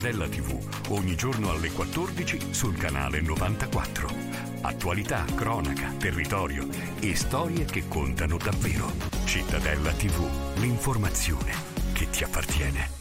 Della TV, ogni giorno alle 14 sul canale 94. Attualità, cronaca, territorio e storie che contano davvero. Cittadella TV, l'informazione che ti appartiene.